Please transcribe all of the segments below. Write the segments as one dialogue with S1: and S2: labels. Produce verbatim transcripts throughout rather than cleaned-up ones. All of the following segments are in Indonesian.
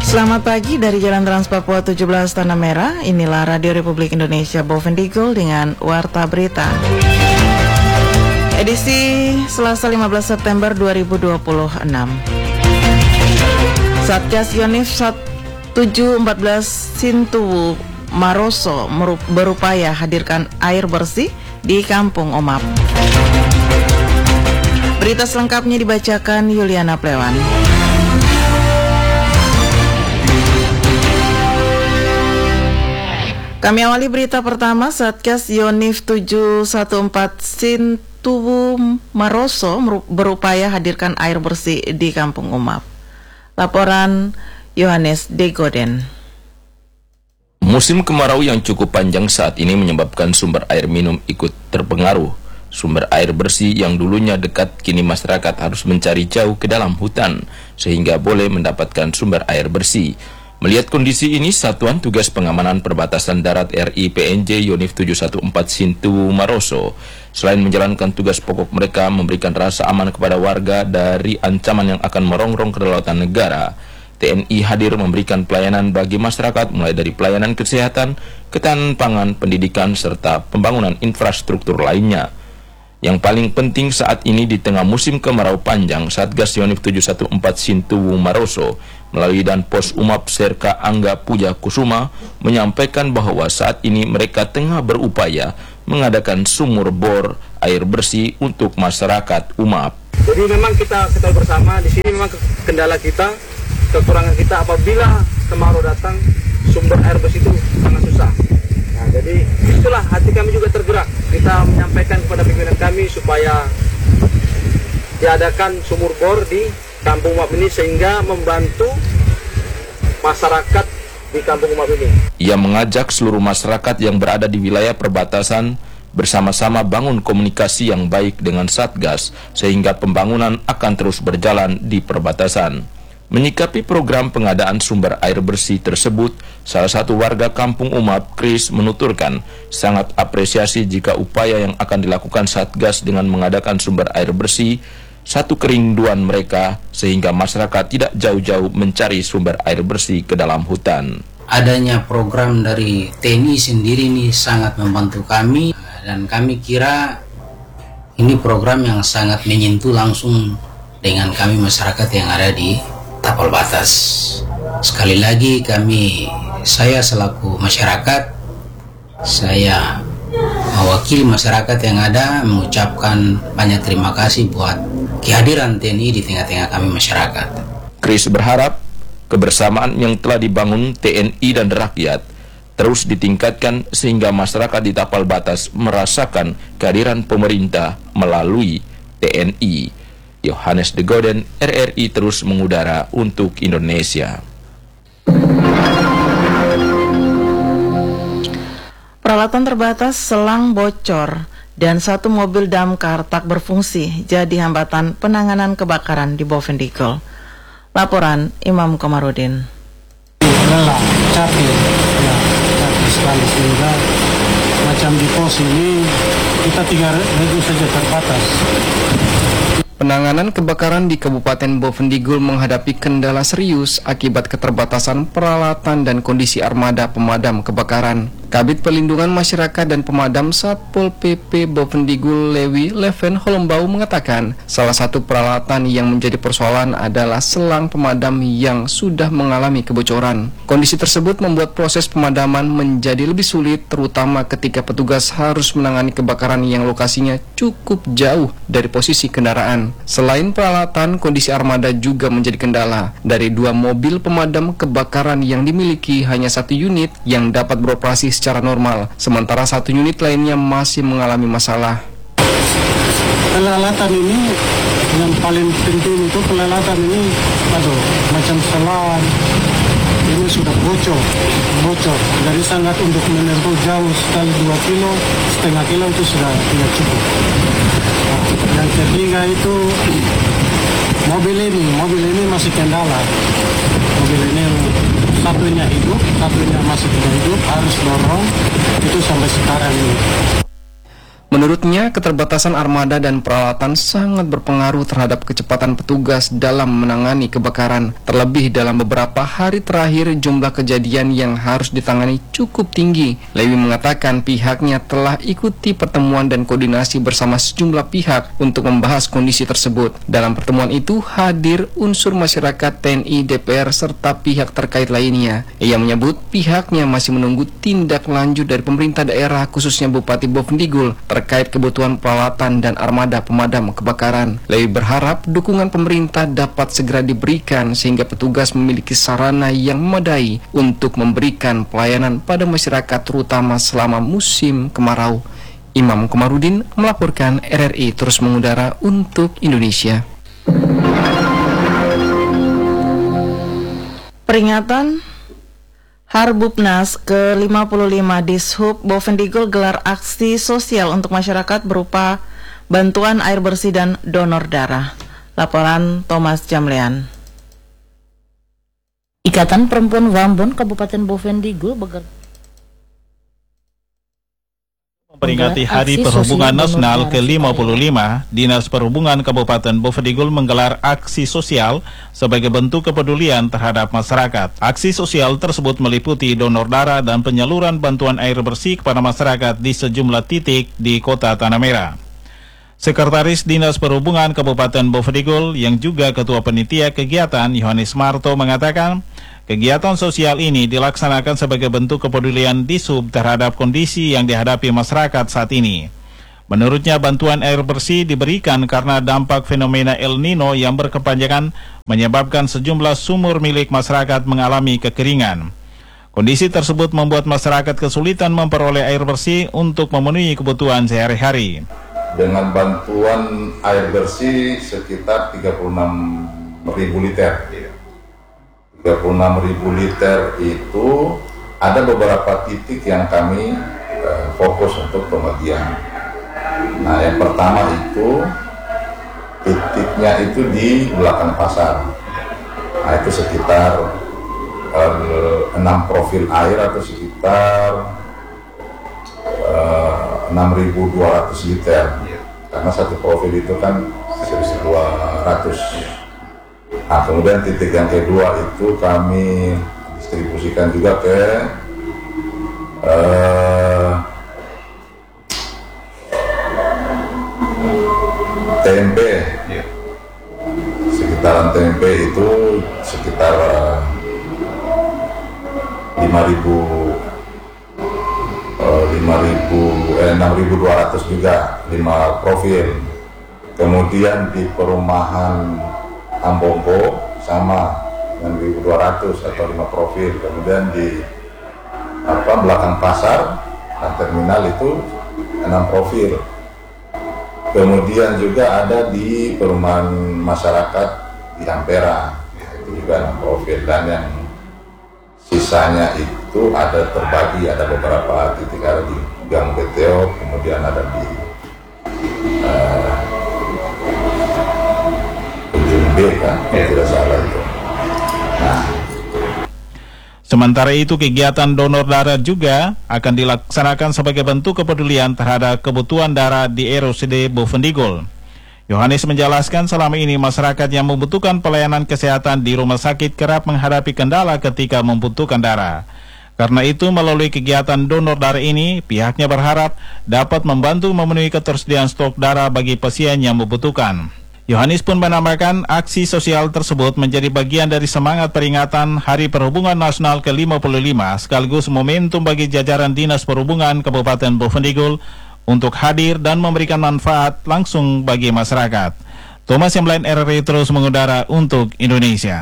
S1: Selamat pagi dari Jalan Trans Papua tujuh belas Tanah Merah. Inilah Radio Republik Indonesia Bovendigul dengan Warta Berita. Edisi Selasa lima belas September dua ribu dua puluh enam. Satgas Yonif tujuh empat belas Sintuwu Maroso berupaya hadirkan air bersih di Kampung Omap. Berita selengkapnya dibacakan Yuliana Plewan. Kami awali berita pertama. Satgas Yonif tujuh satu empat Sintuwu Maroso berupaya hadirkan air bersih di Kampung Omap. Laporan Yohanes Degoden.
S2: Musim kemarau yang cukup panjang saat ini menyebabkan sumber air minum ikut terpengaruh. Sumber air bersih yang dulunya dekat kini masyarakat harus mencari jauh ke dalam hutan sehingga boleh mendapatkan sumber air bersih. Melihat kondisi ini, Satuan Tugas Pengamanan Perbatasan Darat R I P N J Yonif tujuh satu empat Sintuwu Maroso selain menjalankan tugas pokok mereka memberikan rasa aman kepada warga dari ancaman yang akan merongrong kedaulatan negara, T N I hadir memberikan pelayanan bagi masyarakat mulai dari pelayanan kesehatan, ketahanan pangan, pendidikan, serta pembangunan infrastruktur lainnya. Yang paling penting saat ini di tengah musim kemarau panjang, Satgas Yonif tujuh satu empat Sintuwu Maroso melalui dan Pos Umap Serka Angga Puja Kusuma menyampaikan bahwa saat ini mereka tengah berupaya mengadakan sumur bor air bersih untuk masyarakat Umap.
S3: Jadi memang kita ketahui bersama di sini memang kendala kita, kekurangan kita apabila kemarau datang, sumber air bersih itu sangat susah. Nah, jadi itulah hati kami juga tergerak. Kita menyampaikan kepada pimpinan kami supaya diadakan sumur bor di Kampung Umap ini sehingga membantu masyarakat di Kampung Umap ini.
S2: Ia mengajak seluruh masyarakat yang berada di wilayah perbatasan bersama-sama bangun komunikasi yang baik dengan Satgas sehingga pembangunan akan terus berjalan di perbatasan. Menyikapi program pengadaan sumber air bersih tersebut, salah satu warga Kampung Umap, Chris, menuturkan sangat apresiasi jika upaya yang akan dilakukan Satgas dengan mengadakan sumber air bersih satu kerinduan mereka sehingga masyarakat tidak jauh-jauh mencari sumber air bersih ke dalam hutan.
S4: Adanya program dari T N I sendiri ini sangat membantu kami dan kami kira ini program yang sangat menyentuh langsung dengan kami masyarakat yang ada di tapal batas. Sekali lagi kami, saya selaku masyarakat, saya mewakili masyarakat yang ada mengucapkan banyak terima kasih buat kehadiran T N I di tengah-tengah kami masyarakat.
S2: Chris berharap kebersamaan yang telah dibangun T N I dan rakyat terus ditingkatkan sehingga masyarakat di tapal batas merasakan kehadiran pemerintah melalui T N I. Yohanes Degoden, R R I terus mengudara untuk Indonesia.
S1: Peralatan terbatas, selang bocor, dan satu mobil damkar tak berfungsi jadi hambatan penanganan kebakaran di Bovendigul. Laporan Imam Komarudin.
S5: Lelah, capek, ya, capek sekali sehingga macam di pos ini kita tiga regu saja terbatas.
S6: Penanganan kebakaran di Kabupaten Bovendigul menghadapi kendala serius akibat keterbatasan peralatan dan kondisi armada pemadam kebakaran. Kabid Pelindungan Masyarakat dan Pemadam Satpol P P Bovendigul Lewi Leven Holombau mengatakan salah satu peralatan yang menjadi persoalan adalah selang pemadam yang sudah mengalami kebocoran. Kondisi tersebut membuat proses pemadaman menjadi lebih sulit, terutama ketika petugas harus menangani kebakaran yang lokasinya cukup jauh dari posisi kendaraan. Selain peralatan, kondisi armada juga menjadi kendala. Dari dua mobil pemadam kebakaran yang dimiliki, hanya satu unit yang dapat beroperasi secara normal, sementara satu unit lainnya masih mengalami masalah.
S5: Peralatan ini yang paling penting itu peralatan ini, aduh, macam selang ini sudah bocor, bocor. Dari sangat untuk menempuh jauh sekali dua kilo, setengah kilo itu sudah tidak cukup. Yang ketiga itu mobil ini, mobil ini masih kendala. Mobil ini satunya hidup, satunya masih tidak hidup, harus dorong itu sampai sekarang ini.
S6: Menurutnya, keterbatasan armada dan peralatan sangat berpengaruh terhadap kecepatan petugas dalam menangani kebakaran. Terlebih dalam beberapa hari terakhir, jumlah kejadian yang harus ditangani cukup tinggi. Lewi mengatakan pihaknya telah ikuti pertemuan dan koordinasi bersama sejumlah pihak untuk membahas kondisi tersebut. Dalam pertemuan itu hadir unsur masyarakat, T N I, D P R, serta pihak terkait lainnya. Ia menyebut pihaknya masih menunggu tindak lanjut dari pemerintah daerah, khususnya Bupati Bovendigul, terkait kebutuhan peralatan dan armada pemadam kebakaran. Lewi berharap dukungan pemerintah dapat segera diberikan sehingga petugas memiliki sarana yang memadai untuk memberikan pelayanan pada masyarakat terutama selama musim kemarau. Imam Komarudin melaporkan, R R I terus mengudara untuk Indonesia.
S1: Peringatan Harbubnas ke lima puluh lima Dishub Bovendigul gelar aksi sosial untuk masyarakat berupa bantuan air bersih dan donor darah. Laporan Thomas Jamlean.
S7: Ikatan Perempuan Wambon Kabupaten Bovendigul bekerja
S8: memperingati Hari Perhubungan Nasional ke lima puluh lima, Dinas Perhubungan Kabupaten Bovendigul menggelar aksi sosial sebagai bentuk kepedulian terhadap masyarakat. Aksi sosial tersebut meliputi donor darah dan penyaluran bantuan air bersih kepada masyarakat di sejumlah titik di Kota Tanah Merah. Sekretaris Dinas Perhubungan Kabupaten Bovendigul yang juga Ketua Panitia Kegiatan Yohanes Marto mengatakan, kegiatan sosial ini dilaksanakan sebagai bentuk kepedulian Dishub terhadap kondisi yang dihadapi masyarakat saat ini. Menurutnya, bantuan air bersih diberikan karena dampak fenomena El Nino yang berkepanjangan menyebabkan sejumlah sumur milik masyarakat mengalami kekeringan. Kondisi tersebut membuat masyarakat kesulitan memperoleh air bersih untuk memenuhi kebutuhan sehari-hari.
S9: Dengan bantuan air bersih sekitar tiga puluh enam ribu liter. tiga puluh enam ribu liter itu ada beberapa titik yang kami eh, fokus untuk pembagian. Nah, yang pertama itu titiknya itu di belakang pasar. Nah, itu sekitar eh, enam profil air atau sekitar eh, enam ribu dua ratus liter. Karena satu profil itu kan seribu dua ratus. Nah, kemudian titik yang kedua itu kami distribusikan juga ke uh, T M P. Sekitaran T M P itu sekitar uh, lima ribu enam ribu dua ratus juga, lima profil. Kemudian di perumahan Ambongko sama enam ribu dua ratus atau lima profil. Kemudian di apa belakang pasar dan terminal itu enam profil. Kemudian juga ada di perumahan masyarakat di Ampera, itu juga enam profil. Dan yang sisanya itu ada terbagi, ada beberapa titik, ada di Gang B T O, kemudian ada di uh, B kan, kalau tidak salah itu. Nah,
S8: sementara itu kegiatan donor darah juga akan dilaksanakan sebagai bentuk kepedulian terhadap kebutuhan darah di R S U D Bovendigul. Yohanes menjelaskan selama ini masyarakat yang membutuhkan pelayanan kesehatan di rumah sakit kerap menghadapi kendala ketika membutuhkan darah. Karena itu, melalui kegiatan donor darah ini, pihaknya berharap dapat membantu memenuhi ketersediaan stok darah bagi pasien yang membutuhkan. Yohanes pun menambahkan aksi sosial tersebut menjadi bagian dari semangat peringatan Hari Perhubungan Nasional ke lima puluh lima sekaligus momentum bagi jajaran Dinas Perhubungan Kabupaten Bovendigul untuk hadir dan memberikan manfaat langsung bagi masyarakat. Thomas Jamlean, R R I terus mengudara untuk Indonesia.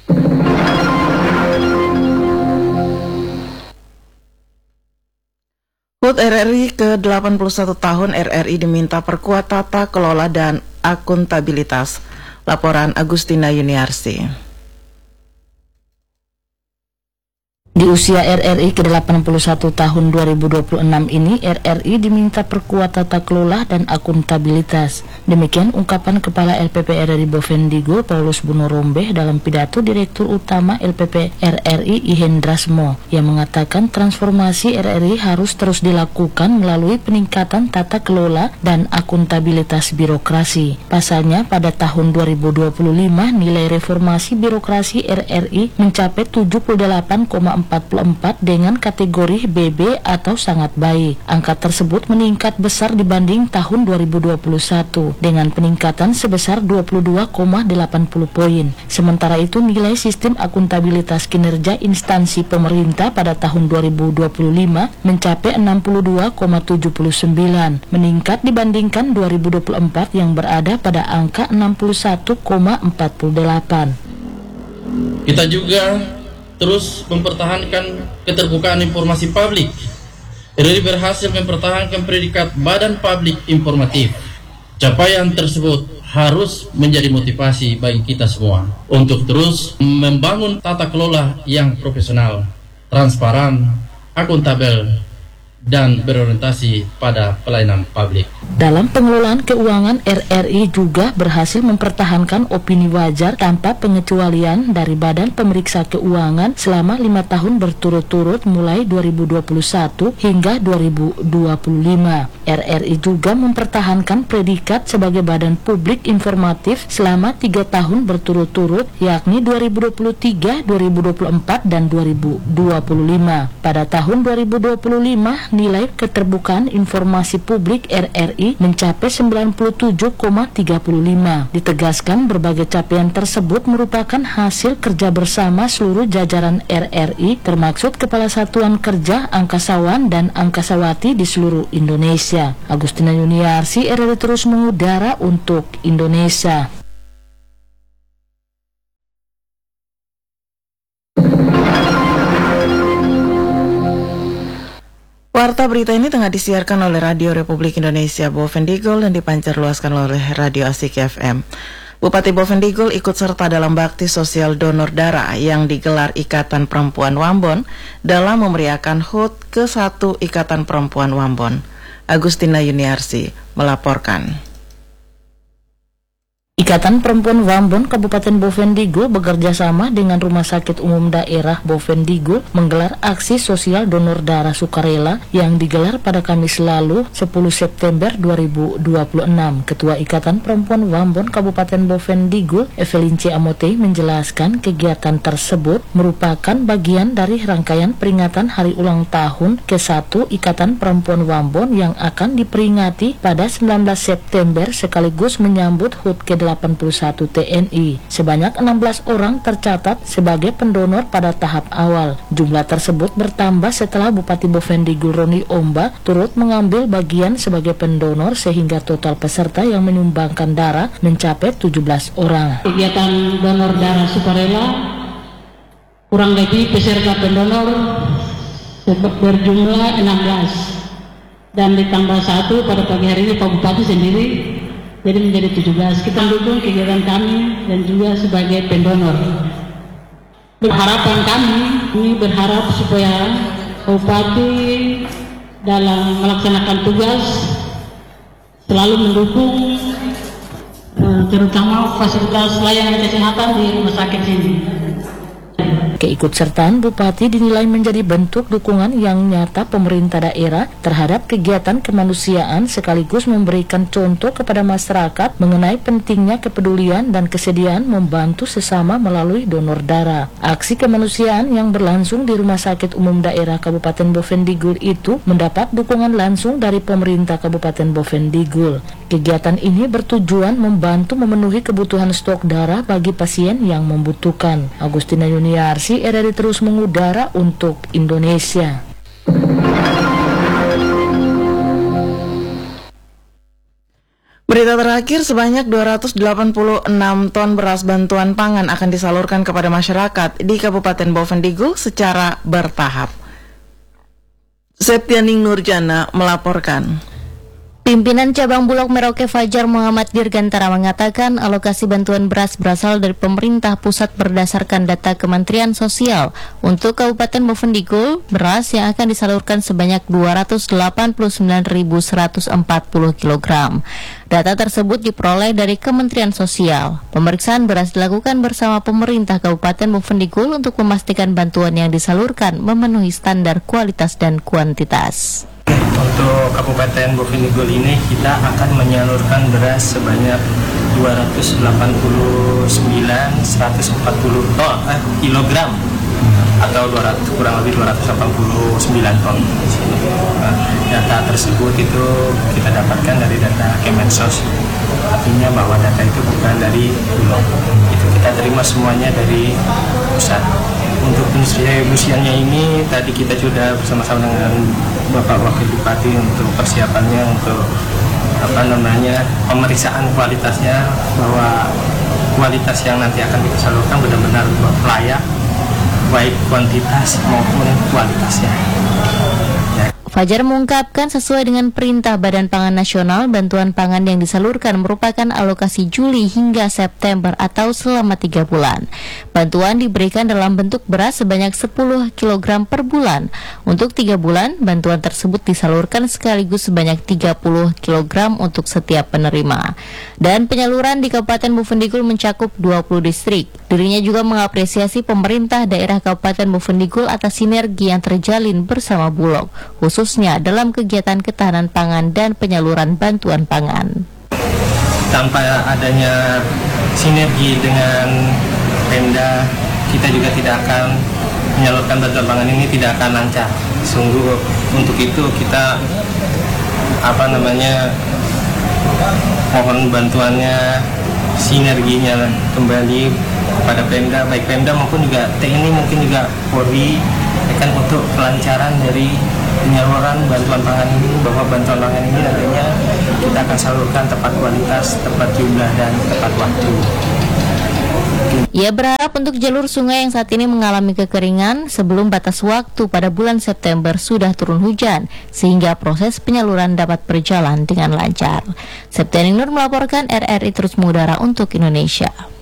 S1: H U T R R I ke delapan puluh satu tahun R R I diminta perkuat tata kelola dan akuntabilitas. Laporan Agustina Yuniarsi.
S7: Di usia R R I ke delapan puluh satu tahun dua ribu dua puluh enam ini, R R I diminta perkuat tata kelola dan akuntabilitas. Demikian ungkapan Kepala L P P R R I Bovendigul Paulus Bunorombe dalam pidato Direktur Utama L P P R R I Ihendrasmo yang mengatakan transformasi R R I harus terus dilakukan melalui peningkatan tata kelola dan akuntabilitas birokrasi. Pasalnya pada tahun dua ribu dua puluh lima nilai reformasi birokrasi R R I mencapai tujuh puluh delapan koma empat puluh empat dengan kategori B B atau sangat baik. Angka tersebut meningkat besar dibanding tahun dua ribu dua puluh satu dengan peningkatan sebesar dua puluh dua koma delapan puluh poin. Sementara itu nilai sistem akuntabilitas kinerja instansi pemerintah pada tahun dua ribu dua puluh lima mencapai enam puluh dua koma tujuh puluh sembilan, meningkat dibandingkan dua ribu dua puluh empat yang berada pada angka enam puluh satu koma empat puluh delapan.
S10: Kita juga terus mempertahankan keterbukaan informasi publik. R R I berhasil mempertahankan predikat Badan Publik Informatif. Capaian tersebut harus menjadi motivasi bagi kita semua untuk terus membangun tata kelola yang profesional, transparan, akuntabel, dan berorientasi pada pelayanan publik.
S7: Dalam pengelolaan keuangan, R R I juga berhasil mempertahankan opini wajar tanpa pengecualian dari Badan Pemeriksa Keuangan selama lima tahun berturut-turut mulai dua ribu dua puluh satu hingga dua ribu dua puluh lima. R R I juga mempertahankan predikat sebagai badan publik informatif selama tiga tahun berturut-turut, yakni dua ribu dua puluh tiga, dua ribu dua puluh empat, dan dua ribu dua puluh lima. Pada tahun dua ribu dua puluh lima, nilai keterbukaan informasi publik R R I mencapai sembilan puluh tujuh koma tiga puluh lima. Ditegaskan berbagai capaian tersebut merupakan hasil kerja bersama seluruh jajaran R R I termaksud Kepala Satuan Kerja, Angkasawan, dan Angkasawati di seluruh Indonesia. Agustina Yuniarsi, R R I terus mengudara untuk Indonesia.
S1: Warta berita ini tengah disiarkan oleh Radio Republik Indonesia Bovendigul dan dipancarluaskan oleh Radio Asik F M. Bupati Bovendigul ikut serta dalam bakti sosial donor darah yang digelar Ikatan Perempuan Wambon dalam memeriahkan H U T ke satu Ikatan Perempuan Wambon. Agustina Yuniarsi melaporkan.
S7: Ikatan Perempuan Wambon Kabupaten Bovendigul bekerja sama dengan Rumah Sakit Umum Daerah Bovendigul menggelar aksi sosial donor darah sukarela yang digelar pada Kamis lalu sepuluh September dua ribu dua puluh enam. Ketua Ikatan Perempuan Wambon Kabupaten Bovendigul, Evelyn C. Amote, menjelaskan kegiatan tersebut merupakan bagian dari rangkaian peringatan hari ulang tahun ke satu Ikatan Perempuan Wambon yang akan diperingati pada sembilan belas September sekaligus menyambut H U T ke delapan puluh satu T N I. Sebanyak enam belas orang tercatat sebagai pendonor pada tahap awal. Jumlah tersebut bertambah setelah Bupati Bovendigul Roni Omba turut mengambil bagian sebagai pendonor sehingga total peserta yang menyumbangkan darah mencapai tujuh belas orang.
S11: Kegiatan donor darah sukarela kurang lebih peserta pendonor berjumlah enam belas dan ditambah satu pada pagi hari ini Pak Bupati sendiri, jadi menjadi tujuh belas. Kita dukung kegiatan kami dan juga sebagai pendonor. Harapan kami, kami berharap supaya Bupati dalam melaksanakan tugas selalu mendukung eh, terutama fasilitas layanan kesehatan di rumah sakit ini.
S7: Keikutsertaan Bupati dinilai menjadi bentuk dukungan yang nyata pemerintah daerah terhadap kegiatan kemanusiaan sekaligus memberikan contoh kepada masyarakat mengenai pentingnya kepedulian dan kesediaan membantu sesama melalui donor darah. Aksi kemanusiaan yang berlangsung di Rumah Sakit Umum Daerah Kabupaten Bovendigul itu mendapat dukungan langsung dari pemerintah Kabupaten Bovendigul. Kegiatan ini bertujuan membantu memenuhi kebutuhan stok darah bagi pasien yang membutuhkan. Agustina Yuniarsi, R R I terus mengudara untuk Indonesia.
S1: Berita terakhir, sebanyak dua ratus delapan puluh enam ton beras bantuan pangan akan disalurkan kepada masyarakat di Kabupaten Bovendigul secara bertahap. Septianing Nurjana melaporkan.
S12: Pimpinan Cabang Bulog Merauke Fajar Muhammad Dirgantara mengatakan alokasi bantuan beras berasal dari pemerintah pusat berdasarkan data Kementerian Sosial. Untuk Kabupaten Bovendigul, beras yang akan disalurkan sebanyak dua ratus delapan puluh sembilan ribu seratus empat puluh kilogram. Data tersebut diperoleh dari Kementerian Sosial. Pemeriksaan beras dilakukan bersama pemerintah Kabupaten Bovendigul untuk memastikan bantuan yang disalurkan memenuhi standar kualitas dan kuantitas.
S13: Untuk Kabupaten Bovendigul ini kita akan menyalurkan beras sebanyak dua ratus delapan puluh sembilan ribu seratus empat puluh oh, eh, kilogram atau dua ratus, kurang lebih dua ratus delapan puluh sembilan ton. Nah, data tersebut itu kita dapatkan dari data Kemensos. Artinya bahwa data itu bukan dari Bulog. Itu kita terima semuanya dari pusat. Untuk pendistribusiannya ini tadi kita sudah bersama-sama dengan Bapak Wakil Bupati untuk persiapannya untuk apa namanya pemeriksaan kualitasnya, bahwa kualitas yang nanti akan kita salurkan benar-benar layak, baik kuantitas maupun kualitasnya.
S12: Fajar mengungkapkan sesuai dengan perintah Badan Pangan Nasional, bantuan pangan yang disalurkan merupakan alokasi Juli hingga September atau selama tiga bulan. Bantuan diberikan dalam bentuk beras sebanyak sepuluh kilogram per bulan. Untuk tiga bulan, bantuan tersebut disalurkan sekaligus sebanyak tiga puluh kilogram untuk setiap penerima. Dan penyaluran di Kabupaten Bovendigul mencakup dua puluh distrik. Dirinya juga mengapresiasi pemerintah daerah Kabupaten Bovendigul atas sinergi yang terjalin bersama Bulog, khususnya dalam kegiatan ketahanan pangan dan penyaluran bantuan pangan.
S13: Tanpa adanya sinergi dengan Pemda, kita juga tidak akan menyalurkan bantuan pangan ini tidak akan lancar. Sungguh untuk itu kita apa namanya mohon bantuannya, sinerginya kembali kepada Pemda, baik Pemda maupun juga T N I, mungkin juga Polri, akan untuk kelancaran dari penyaluran bantuan pangan ini, bahwa bantuan pangan ini nantinya kita akan salurkan tepat kualitas, tepat jumlah, dan tepat waktu.
S12: Ia berharap untuk jalur sungai yang saat ini mengalami kekeringan sebelum batas waktu pada bulan September sudah turun hujan, sehingga proses penyaluran dapat berjalan dengan lancar. Septiani Nur melaporkan, R R I Terus Mengudara untuk Indonesia.